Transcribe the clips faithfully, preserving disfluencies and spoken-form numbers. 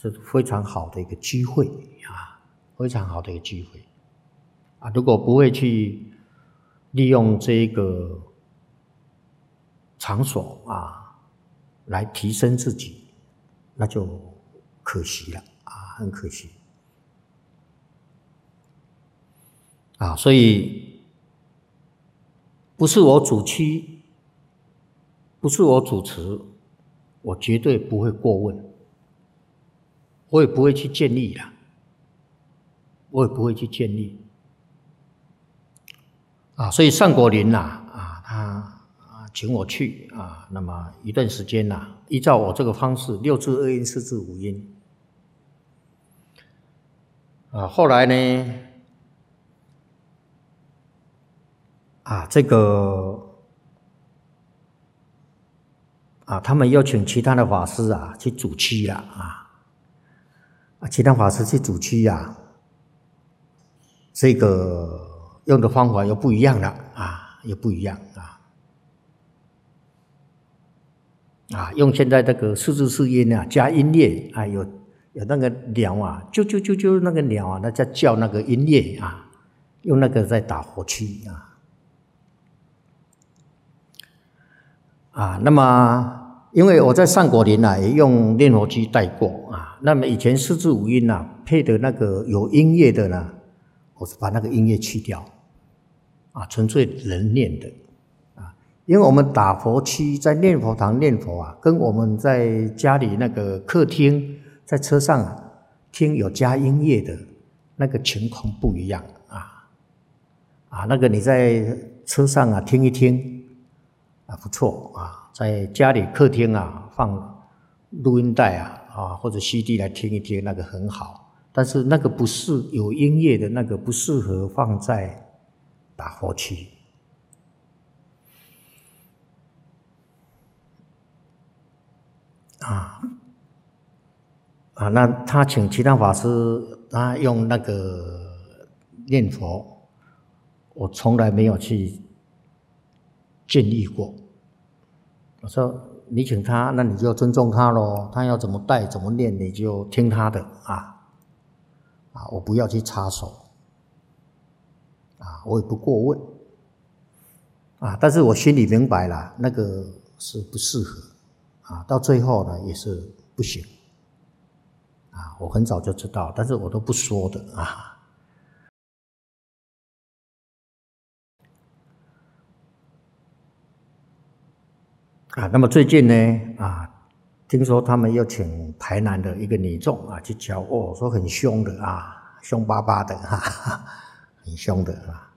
是非常好的一个机会啊，非常好的一个机会啊！如果不会去利用这个场所啊，来提升自己，那就可惜了啊，很可惜啊！所以不是我主期，不是我主持，我绝对不会过问，我也不会去建立啦，我也不会去建立啊！所以上果林呐啊，他请我去啊，那么一段时间呐、啊，依照我这个方式，六字二音、四字五音啊，后来呢，啊，这个啊，他们邀请其他的法师啊去主期了啊，啊，其他法师去主期啊，这个用的方法又不一样了啊，又不一样啊。啊，用现在这个四字四音啊，加音乐啊，有有那个鸟啊，啾啾啾啾那个鸟啊，那在叫那个音乐啊，用那个在打火漆啊，啊，那么因为我在上果林啊，也用念佛机带过啊，那么以前四字五音啊，配的那个有音乐的呢，我是把那个音乐去掉，啊，纯粹人念的。因为我们打佛七在念佛堂念佛啊，跟我们在家里那个客厅在车上啊听有加音乐的那个情况不一样啊啊，那个你在车上啊听一听啊不错啊，在家里客厅啊放录音带啊啊或者 C D 来听一听，那个很好，但是那个不是有音乐的那个不适合放在打佛七。啊啊，那他请其他法师，他用那个念佛，我从来没有去建议过。我说你请他，那你就尊重他咯，他要怎么带怎么念，你就听他的啊啊，我不要去插手啊，我也不过问啊，但是我心里明白了，那个是不适合。啊，到最后呢也是不行，啊，我很早就知道，但是我都不说的啊。啊，那么最近呢，啊，听说他们又请台南的一个女众啊去教，哦，说很凶的啊，凶巴巴的哈、啊，很凶的啊。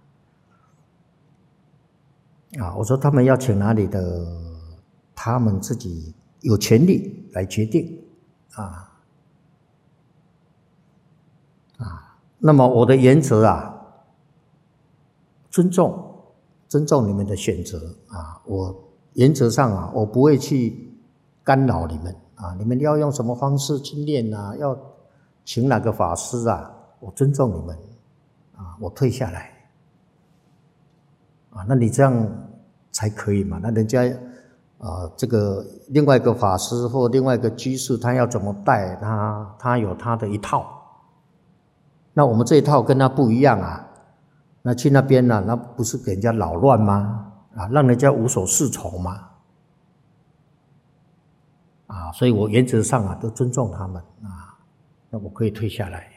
啊，我说他们要请哪里的，他们自己有权利来决定啊啊。那么我的原则啊，尊重尊重你们的选择啊。我原则上啊，我不会去干扰你们啊。你们要用什么方式去念啊？要请哪个法师啊？我尊重你们啊，我退下来啊。那你这样才可以嘛？那人家。呃，这个另外一个法师或另外一个居士，他要怎么带他，他有他的一套。那我们这一套跟他不一样啊。那去那边呢、啊，那不是给人家扰乱吗？啊，让人家无所适从吗？啊，所以我原则上啊都尊重他们啊，那我可以退下来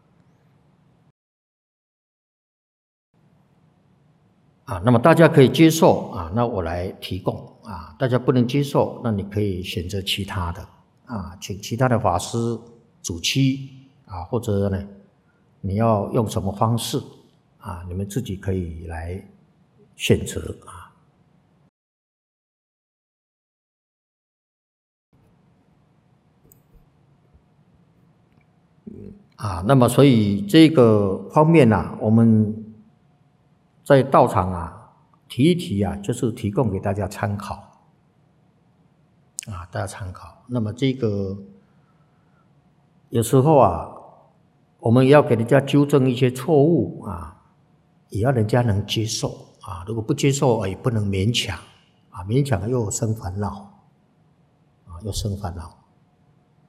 啊。啊，那么大家可以接受啊，那我来提供。啊，大家不能接受，那你可以选择其他的啊，请其他的法师主期啊，或者呢，你要用什么方式啊，你们自己可以来选择啊。啊，那么所以这个方面呢、啊，我们在道场啊提一提啊，就是提供给大家参考啊，大家参考。那么这个有时候啊，我们也要给人家纠正一些错误啊，也要人家能接受啊。如果不接受，也不能勉强啊，勉强又生烦恼啊，又生烦恼。